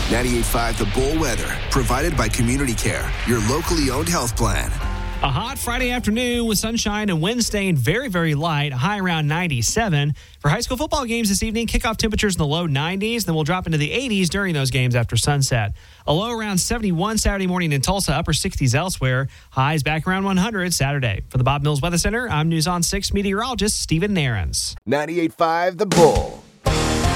98.5 The Bull weather, provided by Community Care, your locally owned health plan. A hot Friday afternoon with sunshine and wind staying very, very light, a high around 97. For high school football games this evening, kickoff temperatures in the low 90s, then we'll drop into the 80s during those games after sunset. A low around 71 Saturday morning in Tulsa, upper 60s elsewhere. Highs back around 100 Saturday. For the Bob Mills Weather Center, I'm News on 6 meteorologist Stephen Nairns. 98.5 The Bull.